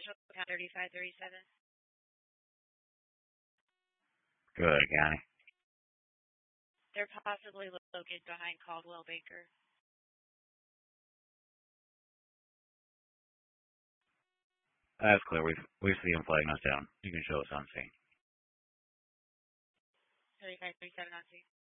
Mitchell, pound 3537. Good, County. They're possibly located behind Caldwell Baker. That's clear. We've seen them flagging us down. You can show us on scene. 3537 on scene.